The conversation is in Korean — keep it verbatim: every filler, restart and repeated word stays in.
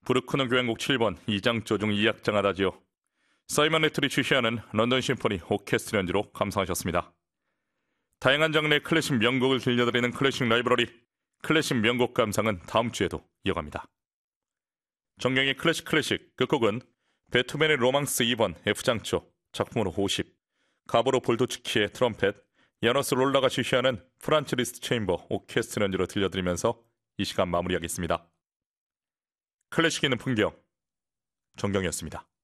부르크노 교향곡 칠 번 이 장 조중 이 악장 아다지오, 사이먼 레틀이 주시하는 런던 심포니 오케스트라 연주로 감상하셨습니다. 다양한 장르의 클래식 명곡을 들려드리는 클래식 라이브러리, 클래식 명곡 감상은 다음 주에도 이어갑니다. 정경의 클래식 클래식 끝곡은 베토벤의 로망스 이 번 F장조 작품으로 오십, 가보로 볼도츠키의 트럼펫, 야노스 롤라가 주시하는 프란츠 리스트 체인버 오케스트라 연주로 들려드리면서 이 시간 마무리하겠습니다. 클래식 있는 풍경, 정경이었습니다.